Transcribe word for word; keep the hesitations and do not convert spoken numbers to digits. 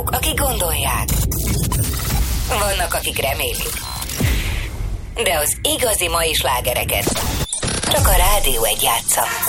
olyanok, akik gondolják. Vannak, akik remélik. De az igazi mai slágereket csak a Rádió egy játsza.